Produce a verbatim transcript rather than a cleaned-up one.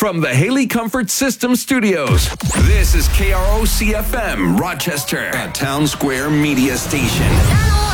from the Haley Comfort System Studios. This is K R O C F M, Rochester, a Town Square media station.